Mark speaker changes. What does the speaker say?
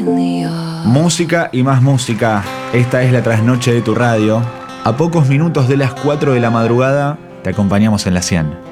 Speaker 1: Música y más música. Esta es la trasnoche de tu radio. A pocos minutos de las 4 de la madrugada te acompañamos en la 100.